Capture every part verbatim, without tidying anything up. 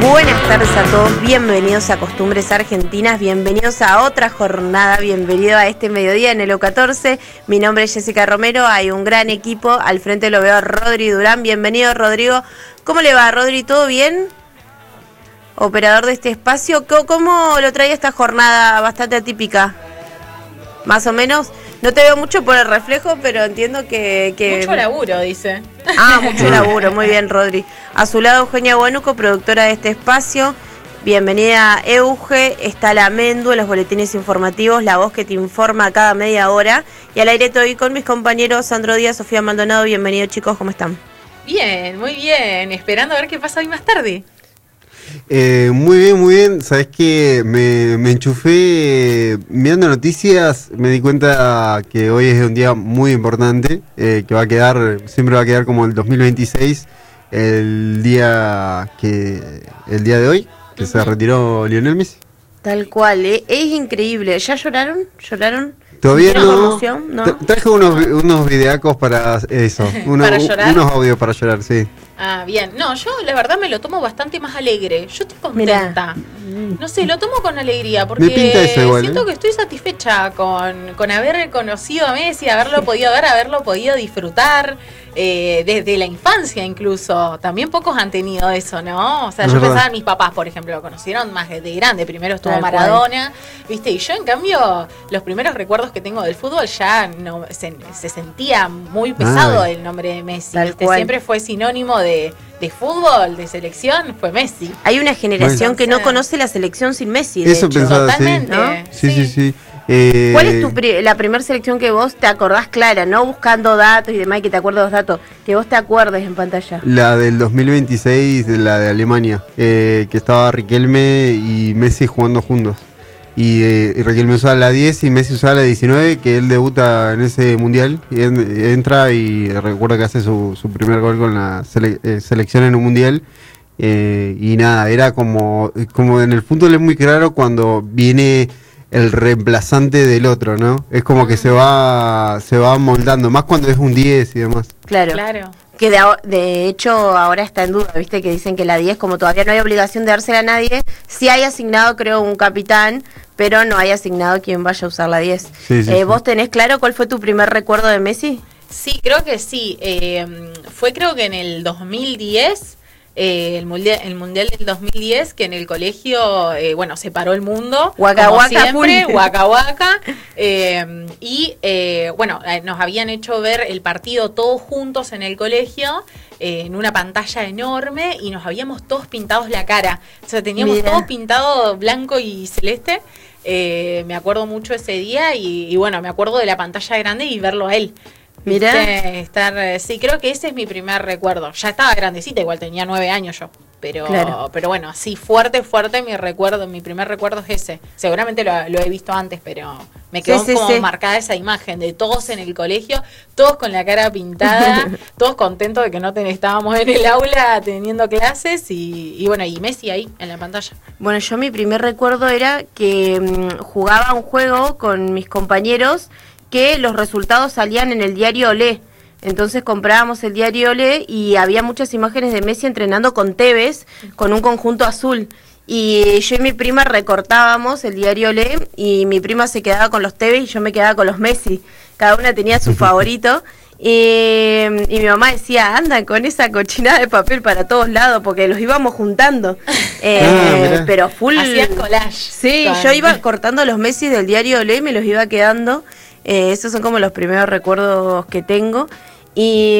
Buenas tardes a todos, bienvenidos a Costumbres Argentinas, bienvenidos a otra jornada, bienvenido a este mediodía en el O catorce. Mi nombre es Jessica Romero, hay un gran equipo, al frente lo veo a Rodri Durán. Bienvenido, Rodrigo. ¿Cómo le va, Rodri? ¿Todo bien? Operador de este espacio, ¿cómo lo trae esta jornada bastante atípica? Más o menos. No te veo mucho por el reflejo, pero entiendo que... que... Mucho laburo, dice. Ah, mucho laburo, muy bien, Rodri. A su lado, Eugenia Huánuco, productora de este espacio. Bienvenida, Euge. Está la Mendu en los boletines informativos, la voz que te informa cada media hora. Y al aire estoy con mis compañeros Sandro Díaz, Sofía Maldonado. Bienvenidos, chicos, ¿cómo están? Bien, muy bien. Esperando a ver qué pasa hoy más tarde. Eh, muy bien, muy bien. Sabes que me, me enchufé mirando noticias, me di cuenta que hoy es un día muy importante, eh, que va a quedar, siempre va a quedar como el dos mil veintiséis, el día que el día de hoy, que uh-huh. se retiró Lionel Messi. Tal cual, eh, es increíble. ¿Ya lloraron? ¿Lloraron? Todavía no. ¿no? Traje unos, unos videacos para eso, unos, ¿Para llorar? unos audios para llorar, sí. Ah, bien. No, yo la verdad me lo tomo bastante más alegre. Yo estoy contenta. Mirá. No sé, lo tomo con alegría porque me pinta eso igual, siento ¿eh? que estoy satisfecha con, con haber conocido a Messi, haberlo podido ver, haberlo podido disfrutar. Eh, desde la infancia incluso, también pocos han tenido eso, ¿no? O sea, es yo verdad. pensaba, mis papás, por ejemplo, lo conocieron más de grande, primero estuvo Tal Maradona, cual. ¿Viste? Y yo, en cambio, los primeros recuerdos que tengo del fútbol ya no se, se sentía muy pesado Ay. el nombre de Messi, ¿viste? Siempre fue sinónimo de, de fútbol, de selección, fue Messi. Hay una generación bueno. que no conoce la selección sin Messi, de Eso hecho. Pensaba, Totalmente, ¿no? Sí, sí, sí. sí. Eh, ¿Cuál es tu pri- la primera selección que vos te acordás clara, no buscando datos y demás, que te acuerdes los datos, que vos te acuerdes en pantalla? La del dos mil veintiséis, la de Alemania, eh, que estaba Riquelme y Messi jugando juntos. Y, eh, y Riquelme usaba la diez y Messi usaba la diecinueve, que él debuta en ese mundial, y en, entra y recuerdo que hace su, su primer gol con la sele- eh, selección en un mundial. Eh, y nada, era como, como en el fútbol es muy claro cuando viene el reemplazante del otro, ¿no? Es como que se va se va moldando, más cuando es un diez y demás. Claro, claro. Que de, de hecho ahora está en duda, ¿viste? Que dicen que la diez, como todavía no hay obligación de dársela a nadie, sí hay asignado, creo, un capitán, pero no hay asignado quien vaya a usar la diez. Sí, sí, eh, sí. ¿Vos tenés claro cuál fue tu primer recuerdo de Messi? Sí, creo que sí. Eh, fue creo que en el dos mil diez... Eh, el mundial el mundial del dos mil diez, que en el colegio eh, bueno, se paró el mundo, Waka, como waka, siempre, full. waka waka, eh, y eh, bueno, eh, nos habían hecho ver el partido todos juntos en el colegio, eh, en una pantalla enorme, y nos habíamos todos pintados la cara, o sea, teníamos Mira. todos pintado blanco y celeste. Eh, me acuerdo mucho ese día y, y bueno, me acuerdo de la pantalla grande y verlo a él. Mira, estar, sí, creo que ese es mi primer recuerdo. Ya estaba grandecita, igual tenía nueve años yo. Pero, claro. pero bueno, sí, fuerte, fuerte mi recuerdo, mi primer recuerdo es ese. Seguramente lo, lo he visto antes, pero me quedó sí, sí, como sí. marcada esa imagen de todos en el colegio, todos con la cara pintada, todos contentos de que no ten, estábamos en el aula teniendo clases y, y bueno, y Messi ahí en la pantalla. Bueno, yo mi primer recuerdo era que mmm, jugaba un juego con mis compañeros que los resultados salían en el diario Olé. Entonces comprábamos el diario Olé y había muchas imágenes de Messi entrenando con Tevez, con un conjunto azul. Y yo y mi prima recortábamos el diario Olé y mi prima se quedaba con los Tevez y yo me quedaba con los Messi. Cada una tenía su favorito. Y, y mi mamá decía, andan con esa cochinada de papel para todos lados, porque los íbamos juntando. Eh, ah, pero full... Hacías collage. Sí, con... yo iba cortando los Messi del diario Olé y me los iba quedando. Eh, esos son como los primeros recuerdos que tengo. Y,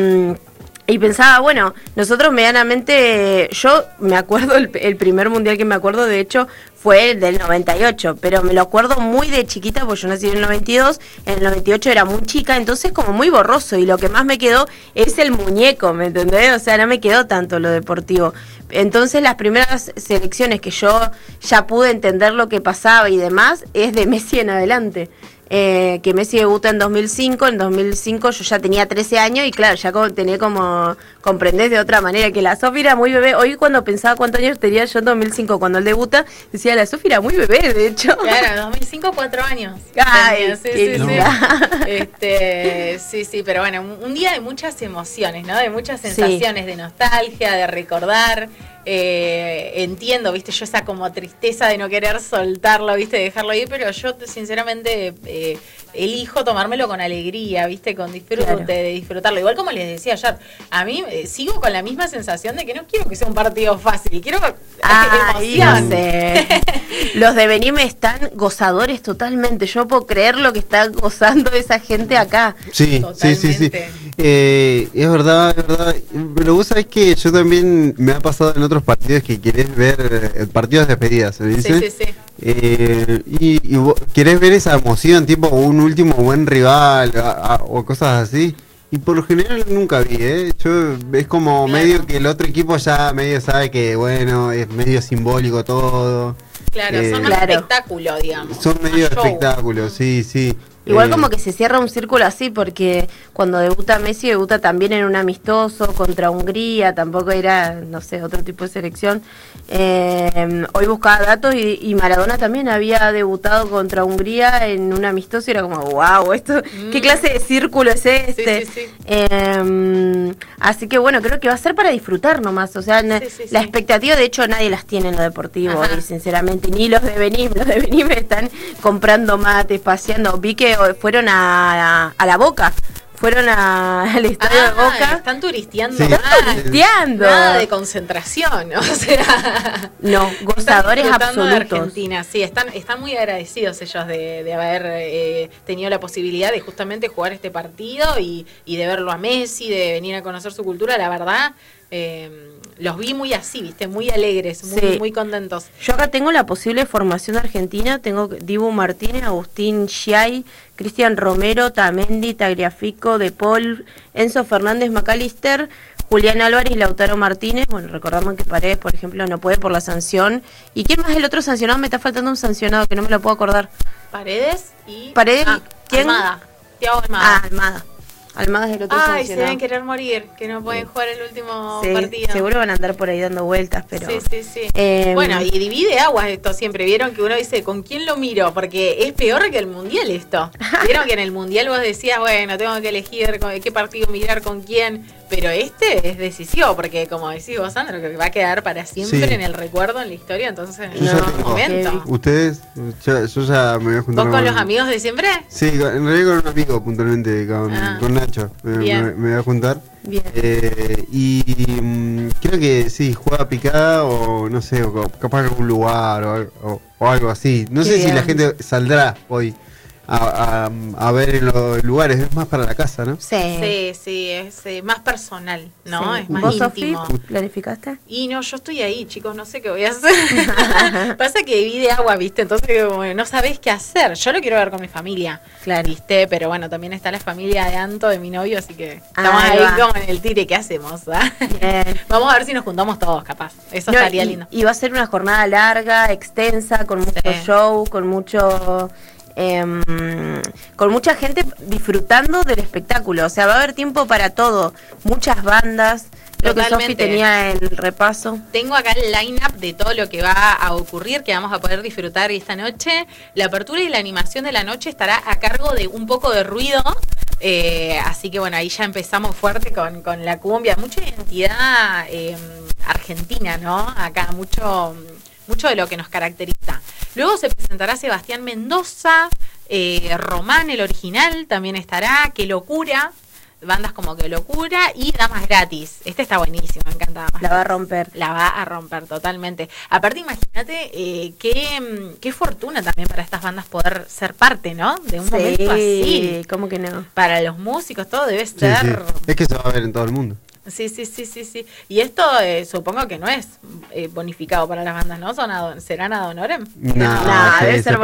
y pensaba, bueno, nosotros medianamente, yo me acuerdo, el, el primer mundial que me acuerdo, de hecho, fue el del noventa y ocho, pero me lo acuerdo muy de chiquita, porque yo nací en el noventa y dos, en el noventa y ocho era muy chica, entonces como muy borroso, y lo que más me quedó es el muñeco, ¿me entendés? O sea, no me quedó tanto lo deportivo. Entonces las primeras selecciones que yo ya pude entender lo que pasaba y demás, es de Messi en adelante. Eh, que Messi debuta en dos mil cinco, en dos mil cinco yo ya tenía trece años y claro, ya como, tenía como, comprendés de otra manera, que la Sofi era muy bebé. Hoy cuando pensaba cuántos años tenía yo en dos mil cinco cuando él debuta, decía, la Sofi era muy bebé, de hecho. Claro, dos mil cinco, cuatro años. Ay, sí, qué sí, linda. sí. Este, sí, sí, pero bueno, un, un día de muchas emociones, ¿no? De muchas sensaciones, sí. De nostalgia, de recordar. eh, entiendo, viste, yo esa como tristeza de no querer soltarlo, viste, de dejarlo ir, pero yo sinceramente eh, elijo tomármelo con alegría, viste, con disfrute, claro. de disfrutarlo. Igual como les decía ayer, a mí eh, sigo con la misma sensación de que no quiero que sea un partido fácil, quiero ah, emoción. No sé. Los de Benime están gozadores totalmente, yo no puedo creer lo que está gozando esa gente acá. Sí, totalmente. sí, sí, sí. Eh, es verdad, es verdad. Pero vos sabés que yo también me ha pasado en otros partidos que querés ver eh, partidos de despedidas, ¿se dice? Sí, sí, sí. Eh, y, y vos querés ver esa emoción, tipo un último buen rival a, a, o cosas así. Y por lo general nunca vi, ¿eh? Yo, es como claro. medio que el otro equipo ya medio sabe que, bueno, es medio simbólico todo. Claro, eh, son más claro. espectáculo, digamos. Son medio espectáculo, sí, sí. Igual como que se cierra un círculo así, porque cuando debuta Messi, debuta también en un amistoso contra Hungría, tampoco era, no sé, otro tipo de selección. Eh, hoy buscaba datos y, y Maradona también había debutado contra Hungría en un amistoso y era como, wow, esto, mm. ¿qué clase de círculo es este? Sí, sí, sí. Eh, así que bueno, creo que va a ser para disfrutar nomás, o sea, sí, sí, la sí. expectativa, de hecho, nadie las tiene en lo deportivo, y sinceramente, ni los de Benim, los de Benim están comprando mates, paseando, vi que fueron a, a, a la Boca, fueron a, al estadio ah, de Boca. Están turisteando. Sí. Están turisteando. Nada de concentración, o sea. No, gozadores absolutos. De Argentina, sí, están, están muy agradecidos ellos de, de haber eh, tenido la posibilidad de justamente jugar este partido y, y de verlo a Messi, de venir a conocer su cultura, la verdad. Eh, los vi muy así, viste, muy alegres, muy, sí. muy contentos. Yo acá tengo la posible formación argentina, tengo Dibu Martínez, Agustín Schiai, Cristian Romero, Tamendi, Tagliafico, De Paul, Enzo Fernández, McAllister, Julián Álvarez y Lautaro Martínez. Bueno, recordamos que Paredes, por ejemplo, no puede por la sanción. ¿Y quién más es el otro sancionado? Me está faltando un sancionado que no me lo puedo acordar. Paredes y... Paredes, ah, ¿quién? Almada, Thiago Almada. Ah, Almada. Almada es el otro Ay, sancionado. se deben querer morir, que no pueden jugar el último sí, partido. Seguro van a andar por ahí dando vueltas, pero... Sí, sí, sí. Eh, bueno, y divide aguas esto siempre. Vieron que uno dice, ¿con quién lo miro? Porque es peor que el Mundial esto. Vieron que en el Mundial vos decías, bueno, tengo que elegir con qué partido mirar, con quién... Pero este es decisivo, porque como decís vos, Sandro, que va a quedar para siempre sí. en el recuerdo, en la historia, entonces en no, un momento. ¿Ustedes? Yo, yo ya me voy a juntar. ¿Vos con los amigos de siempre? Sí, en realidad con un amigo puntualmente, con, ah. con Nacho. Me, me, me voy a juntar. Bien. Eh, y um, creo que sí, juega picada o no sé, o capaz en algún lugar o, o, o algo así. No Qué sé bien. si la gente saldrá hoy. A, a, a ver en los lugares, es más para la casa, ¿no? Sí, sí, sí es eh, más personal, ¿no? Sí. Es más ¿Vos, íntimo. Sofi, planificaste? Y no, yo estoy ahí, chicos, no sé qué voy a hacer. Pasa que divide agua, ¿viste? Entonces bueno, no sabés qué hacer. Yo lo quiero ver con mi familia, claro. ¿viste? Pero bueno, también está la familia de Anto, de mi novio, así que estamos ah, ahí va. como en el tire, ¿qué hacemos? ¿Ah? Vamos a ver si nos juntamos todos, capaz. Eso no, estaría y, lindo. Y va a ser una jornada larga, extensa, con mucho sí. show, con mucho... Eh, con mucha gente disfrutando del espectáculo, o sea, va a haber tiempo para todo, muchas bandas, lo que Sofi tenía el repaso. Tengo acá el line-up de todo lo que va a ocurrir, que vamos a poder disfrutar esta noche. La apertura y la animación de la noche estará a cargo de Un Poco de Ruido, eh, así que bueno, ahí ya empezamos fuerte con, con la cumbia, mucha identidad eh, argentina, ¿no? Acá, mucho... mucho de lo que nos caracteriza. Luego se presentará Sebastián Mendoza, eh, Román, el original, también estará, Qué Locura, bandas como Qué Locura y Damas Gratis. Este está buenísimo, me encanta Damas La va a romper. La va a romper totalmente. Aparte, imagínate eh, qué, qué fortuna también para estas bandas poder ser parte, ¿no? De un sí, momento así. ¿Cómo que no? Para los músicos todo debe ser... Sí, sí. Es que se va a ver en todo el mundo. Sí, sí, sí, sí, sí. Y esto eh, supongo que no es eh, bonificado para las bandas, ¿no? Son ad, ¿Serán ad honorem? No, no, sí, debe ser